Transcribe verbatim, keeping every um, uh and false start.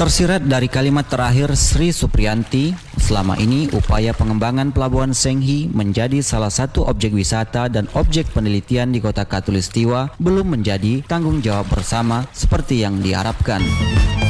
Tersirat dari kalimat terakhir Sri Supriyanti, selama ini upaya pengembangan Pelabuhan Senghi menjadi salah satu objek wisata dan objek penelitian di Kota Khatulistiwa belum menjadi tanggung jawab bersama seperti yang diharapkan.